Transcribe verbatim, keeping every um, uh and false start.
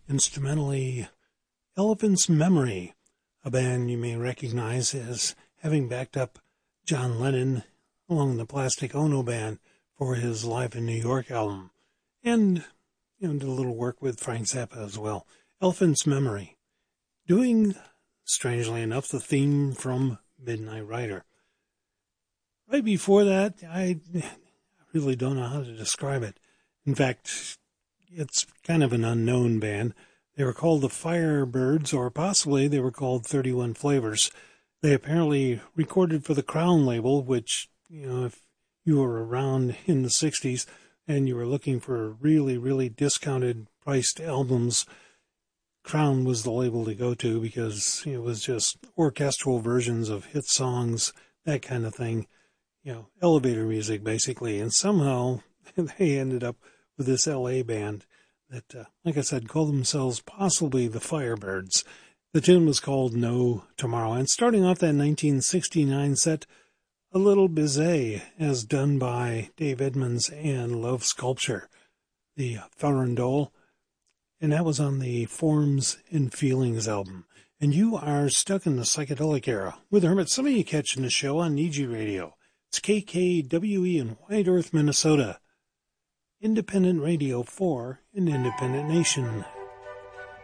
instrumentally Elephant's Memory, a band you may recognize as having backed up John Lennon along the Plastic Ono Band for his Live in New York album, and you know, did a little work with Frank Zappa as well. Elephant's Memory, doing, strangely enough, the theme from Midnight Rider. Right before that, I really don't know how to describe it. In fact, it's kind of an unknown band. They were called the Firebirds, or possibly they were called thirty-one Flavors. They apparently recorded for the Crown label, which, you know, if you were around in the sixties and you were looking for really, really discounted priced albums, Crown was the label to go to because it was just orchestral versions of hit songs, that kind of thing. You know, elevator music, basically. And somehow they ended up with this L A band that, uh, like I said, called themselves possibly the Firebirds. The tune was called No Tomorrow. And starting off that nineteen sixty-nine set, a little bizet, as done by Dave Edmunds and Love Sculpture, the Farandole. And that was on the Forms and Feelings album. And you are stuck in the psychedelic era with Hermit. Some of you catching the show on Niji Radio. It's K K W E in White Earth, Minnesota. Independent radio for an independent nation.